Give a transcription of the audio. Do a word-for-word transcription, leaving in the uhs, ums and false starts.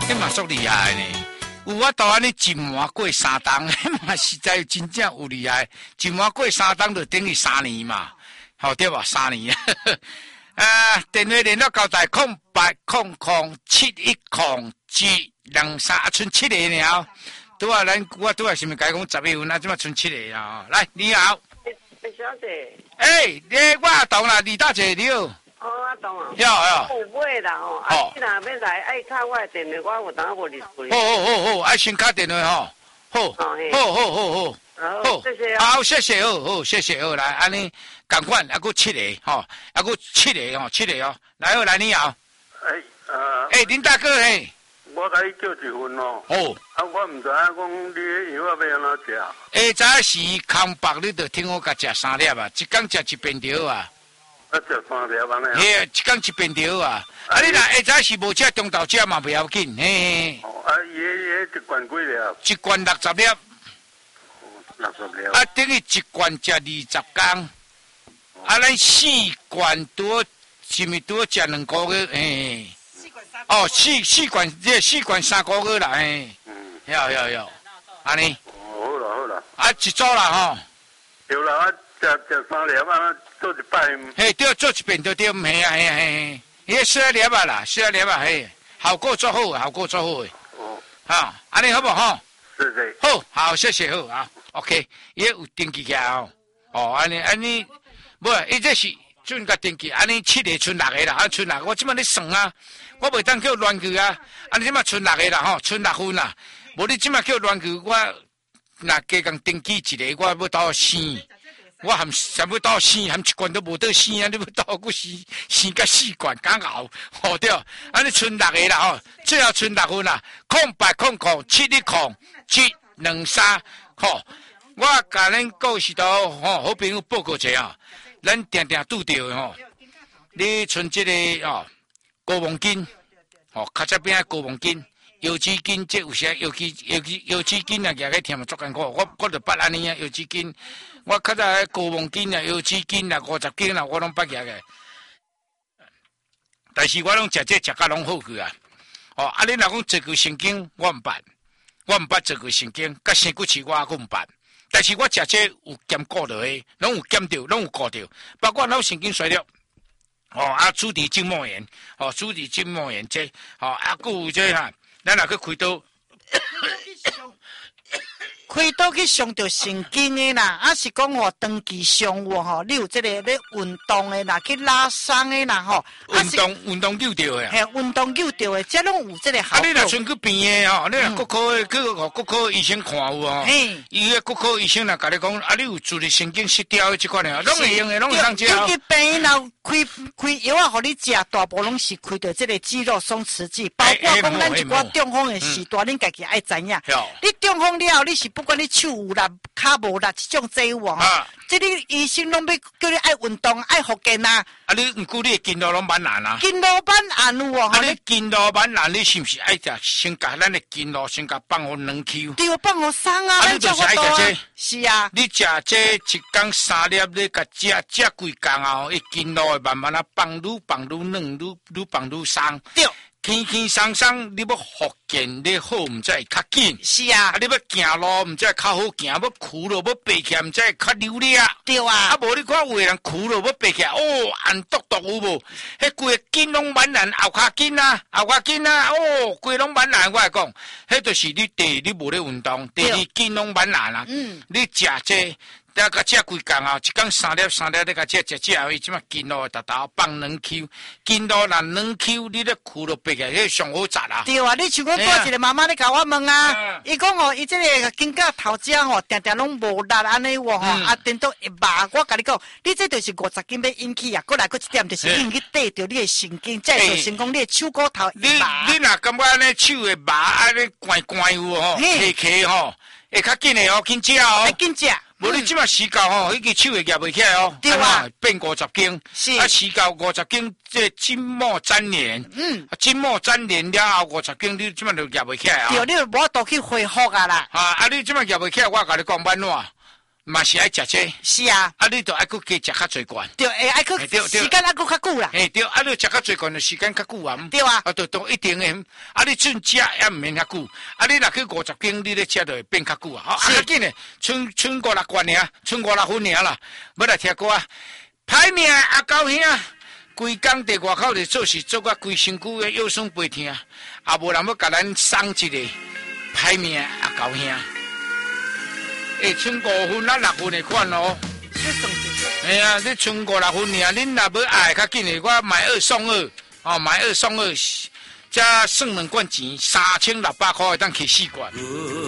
迄嘛足厉害呢。有法度安尼一满过三冬，迄嘛实在真正有厉害。一满过三冬就等于三年嘛，好对吧？三年。啊，电话联络交代空八空空七一空七两三，啊，剩七个了。拄啊，咱我拄啊，是咪甲讲十一分啊？即嘛剩七个啊！来，你好。 诶，小姐。 诶，你我阿东啦，李大姐你好。 哦，阿东啊。 有有。 有买啦吼，啊，你若要来爱敲我的电话，我有当无入去。 好好好好，爱先敲电话吼。好。好好好好。 好，谢谢。 好，谢谢，好好，谢谢，好来，安尼，赶快，还佫七个，吼，还佫七个哦，七个哦，来，好来，你好。 哎，呃。 哎，林大哥嘿。 我甲你叫一份哦。哦。啊，我唔知影讲你迄药要安怎食。 下早时空白，你着听我甲食三粒啊，一工食一便条啊。 啊，食三粒安尼。 嘿，一工一便条啊。啊，你若下早时无食中昼食嘛不要紧，嘿。 哦，啊，伊迄一罐几粒？ 一罐六十粒。 六十粒。 啊，等于一罐食二十工。啊，咱四罐多，是咪多食两个月？嘿。哦，四四罐，这四罐三个月啦，嘿。嗯。要要要，安尼。 哦，好啦好啦。 啊，一组啦吼。 对啦，啊，食食三粒啊，做一摆。 嘿，对，做一遍就对，嘿啊嘿啊嘿，伊四粒啊啦，四粒啊嘿，效果足好，效果足好诶。哦。哈，安尼好不好？ 是是。 好，好，谢谢，好啊 ，OK， 伊有登记起来哦。哦，安尼安尼，无，伊这是准甲登记，安尼七个剩六个啦，啊，剩六个，我即摆咧算啊。我袂当叫乱去啊！啊，你即马剩六个啦吼，剩六分啦。无你即马叫乱去，我若加共登记一个，我要倒生。我含想要倒生，含一罐都无倒生啊！你要倒个生，生甲四罐刚熬，好对。啊，你剩六个啦吼，最后剩六分啦。空八空空七一空七两三吼。我甲恁故事都吼好朋友报告者啊，咱定定拄着吼。你剩即个哦。高黄金，哦，卡这边高黄金，油脂金，这有些油脂油脂油脂金啊，举个听嘛足艰苦。我我就捌安尼啊，油脂金，我较早高黄金啊，油脂金啊，五十斤啊，我拢捌举个。但是我拢食这食甲拢好去啊。哦，啊，你若讲坐骨神经，我毋捌，我毋捌坐骨神经，甲生骨刺我也毋捌。但是我食这有兼顾着诶，拢有兼着，拢有顾着，包括脑神经衰弱。哦，啊，主治筋膜炎，哦，主治筋膜炎这，哦，啊，还有这哈，咱若去开刀， 开刀去伤到神经的啦，啊是讲哦，长期伤有吼，你有这个咧运动的啦，去拉伤的啦吼， 运动运动救着的， 嘿，运动救着的，这拢有这个效果。 啊，你若剩去病的吼，你若骨科的去互骨科医生看有哦，伊个骨科医生若甲你讲，啊，你有自律神经失调的这款的，拢会用的，拢会当食哦。 尤其病人开开药啊，互你食，大部拢是开着这个肌肉松弛剂，包括讲咱一寡中风的时段，恁家己爱知影。你中风了，你是不管你手有啦、骹无啦，这种这有哦，这你医生拢要叫你爱运动、爱复健啊。 啊，你毋过你筋络拢蛮难啊。 筋络蛮难有哦。 啊，你筋络蛮难，你是毋是爱食先甲咱的筋络先甲放互两 Q？ 对，放互送啊。 啊，你就是爱食这。 是啊。 你食这一工三粒，你甲食食几工啊？伊筋络会慢慢啊放愈放愈软，愈愈放愈松。 对。 轻轻松松，你要复健，你好毋才会较紧。 是啊， 啊，你要行路毋才会较好行，要跍落要爬起来毋才会较流利啊。 对啊， 啊，无你看有个人跍落要爬起来，哦，按笃笃有无？迄规个筋拢蛮难，后骹筋啊，后骹筋啊，哦，规拢蛮难。我来讲，迄就是你第你无咧运动，第二筋拢蛮难啊。嗯，你食这。了甲食几工啊？一工三粒三粒，你甲食食食，伊即马筋络达达放两 Q， 筋络若两 Q， 你咧跍落爬起来，迄上好砸啦。 对啊，你像我过一个妈妈咧甲我问啊，伊讲哦，伊即个筋胛头只吼，定定拢无力安尼喎吼，啊，颠倒一麻。我甲你讲，你这就是五十斤要引起啊，过来过一点就是引去缀着你的神经，再就成功你的手骨头你你若感觉安尼手会麻，安尼怪怪有吼，起起吼，会较紧的哦，紧食哦， 会紧食。 无你即马时到吼，迄个手会夹袂起来哦， 对啊， 变五十斤， 是啊，时到五十斤，这筋膜粘连，嗯，筋膜粘连了后五十斤，你即马就夹袂起来啊， 对，你无法度去恢复啊啦， 啊，啊，你即马夹袂起来，我甲你讲，蛮烂， 嘛是爱食这， 是啊， 啊，你都爱去加食较侪罐， 对，会爱去时间爱去较久啦， 诶，对，啊，你食较侪罐的时间较久啊， 对啊， 啊，都都一定的，啊，你准食也毋免遐久，啊，你若去五十斤，你咧食就会变较久啊，好，啊，紧诶，剩剩五六罐尔，剩五六分尔啦，要来听歌啊，歹命阿高兄，规工伫外口咧做事做甲规身躯诶腰酸背痛，也无人要甲咱送一个歹命阿高兄。会剩五分啊六分的款哦，哎呀，你剩五六分尔，恁若要爱较紧的，我买二送二，哦，买二送二，才算两罐钱，三千六百块会当起四罐。